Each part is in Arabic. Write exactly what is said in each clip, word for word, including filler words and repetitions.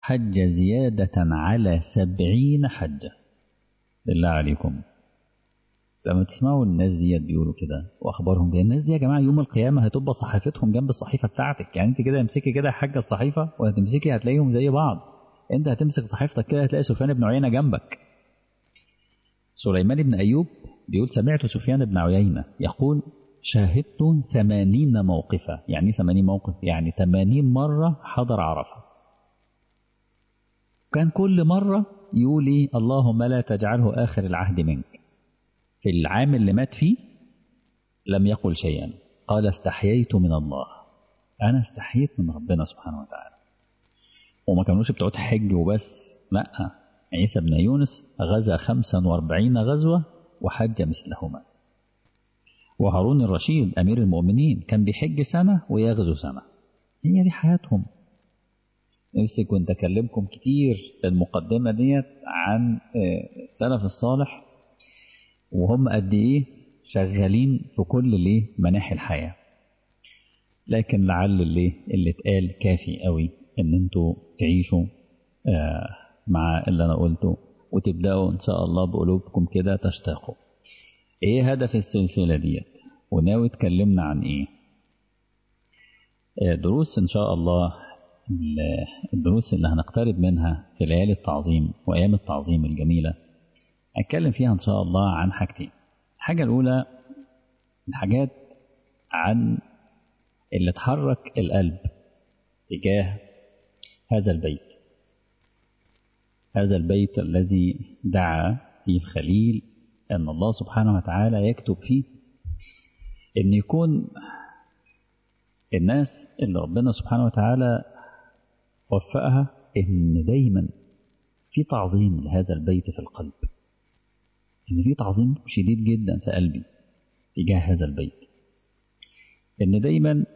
حج زيادة على سبعين حجة. بالله عليكم لما تسمعوا الناس دي بيقولوا كده واخبارهم دي، الناس دي يا جماعه يوم القيامه هتبقى صحيفتهم جنب الصحيفه بتاعتك. يعني انت كده امسكي كده يا حاجه الصحيفه وهتمسكي هتلاقيهم زي بعض. انت هتمسك صحيفتك كده هتلاقي سفيان بن عيينه جنبك. سليمان بن ايوب بيقول سمعت سفيان بن عيينه يقول شاهدت ثمانين موقفا. يعني ثمانين موقف يعني ثمانين مره حضر عرفه. كان كل مره يقول ايه اللهم لا تجعله اخر العهد منك. في العام اللي مات فيه لم يقل شيئا، قال استحييت من الله. أنا استحييت من ربنا سبحانه وتعالى. وما كانوش بتوع حج وبس، لا، عيسى بن يونس غزا خمسا واربعين غزوة وحج مثلهما. وهارون الرشيد أمير المؤمنين كان بيحج سنة ويغزو سنة. هي دي حياتهم. نفسي كنت أكلمكم كتير في المقدمة ديت عن السلف الصالح وهم قد إيه شغالين في كل ليه مناحي الحياة. لكن لعل اللي اللي اتقال كافي قوي ان انتوا تعيشوا آه مع اللي انا قلته وتبداوا ان شاء الله بقلوبكم كده تشتاقوا. ايه هدف السلسله ديت وناوي اتكلمنا عن ايه؟ آه دروس ان شاء الله. الدروس اللي هنقترب منها في ليالي التعظيم وايام التعظيم الجميله هنتكلم فيها ان شاء الله عن حاجتين. الحاجه الاولى الحاجات عن اللي تحرك القلب تجاه هذا البيت، هذا البيت الذي دعا فيه الخليل أن الله سبحانه وتعالى يكتب فيه أن يكون الناس اللي ربنا سبحانه وتعالى وفقها أن دايما في تعظيم لهذا البيت في القلب، أن في تعظيم شديد جدا في قلبي تجاه هذا البيت، أن دايما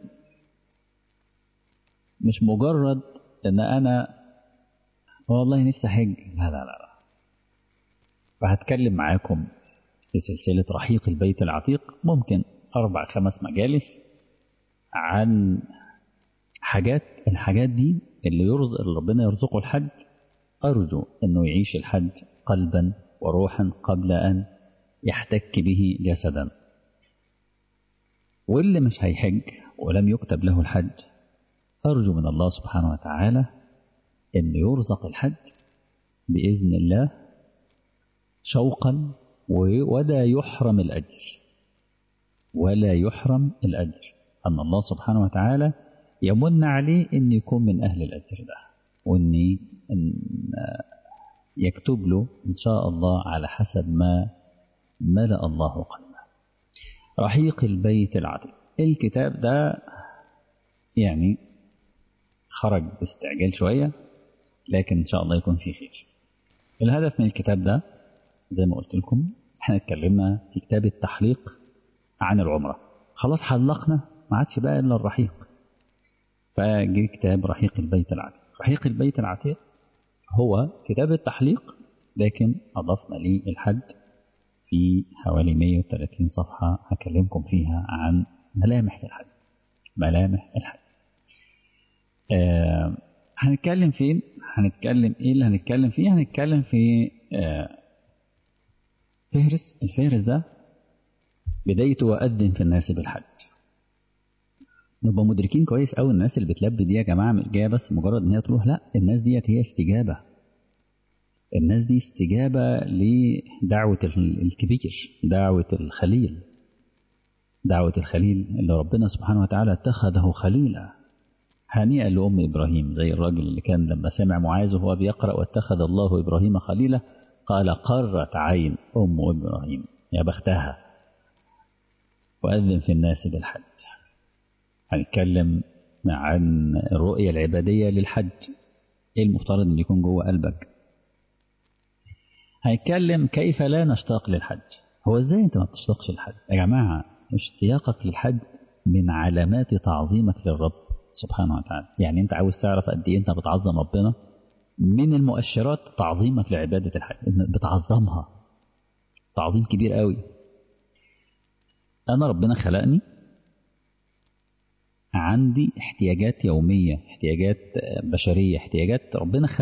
مش مجرد أن أنا والله نفسي حج، لا لا لا. فهتكلم معاكم في سلسلة رحيق البيت العتيق ممكن أربع خمس مجالس عن حاجات الحاجات دي اللي يرزق اللي ربنا يرزقه الحج أرجو أنه يعيش الحج قلبا وروحا قبل أن يحتك به جسدا. واللي مش هيحج ولم يكتب له الحج أرجو من الله سبحانه وتعالى أن يرزق الحج بإذن الله شوقا ولا يحرم الأجر، ولا يحرم الأجر، أن الله سبحانه وتعالى يمن عليه أن يكون من أهل الأجر ده، وأن يكتب له إن شاء الله على حسب ما ملأ الله قلبه. رحيق البيت العتيق الكتاب ده يعني خرج باستعجال شوية لكن إن شاء الله يكون فيه خير. الهدف من الكتاب ده زي ما قلت لكم احنا اتكلمنا في كتاب التحليق عن العمرة، خلاص حلقنا ما عادش بقى إلا الرحيق، فجي كتاب رحيق البيت العتيق. رحيق البيت العتيق هو كتاب التحليق لكن أضفنا ليه الحج في حوالي مئة وثلاثين صفحة هكلمكم فيها عن ملامح الحج. ملامح الحج آه هنتكلم فين؟ هنتكلم ايه اللي هنتكلم فيه؟ هنتكلم في آه فهرس. الفهرس ده بدايته وأذن في الناس بالحج. نبقى مدركين كويس قوي الناس اللي بتلبي دي يا جماعه مش جايه بس مجرد ان هي تروح، لا، الناس ديت هي استجابه. الناس دي استجابه لدعوه الكبير، دعوه الخليل، دعوه الخليل اللي ربنا سبحانه وتعالى اتخذه خليلا. هنيئا لأم إبراهيم، زي الراجل اللي كان لما سمع معاذ وهو بيقرأ واتخذ الله إبراهيم خليلا قال قرت عين أم إبراهيم، يا بختها. وأذن في الناس بالحج. هنتكلم عن الرؤية العبادية للحج، ايه المفترض ان يكون جوه قلبك. هنتكلم كيف لا نشتاق للحج. هو ازاي انت ما بتشتاقش للحج يا جماعة؟ اشتياقك للحج من علامات تعظيمك للرب سبحانه وتعالى. يعني انت عاوز تعرف قد ايه انت بتعظم ربنا، من المؤشرات تعظيمك لعبادة الحج، بتعظمها تعظيم كبير قوي. انا ربنا خلقني عندي احتياجات يومية، احتياجات بشرية، احتياجات ربنا خلقني